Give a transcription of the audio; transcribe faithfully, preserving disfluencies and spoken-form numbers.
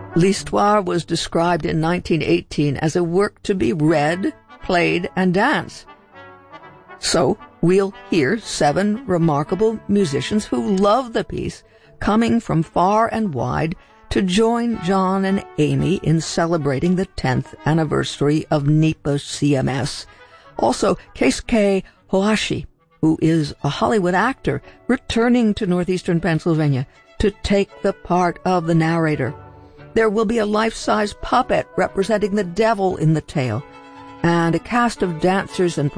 L'Histoire was described in nineteen eighteen as a work to be read, played, and danced. So we'll hear seven remarkable musicians who love the piece coming from far and wide to join John and Amy in celebrating the tenth anniversary of NEPA C M S. Also, Keisuke Hoashi, who is a Hollywood actor returning to northeastern Pennsylvania to take the part of the narrator. There will be a life-size puppet representing the devil in the tale, and a cast of dancers and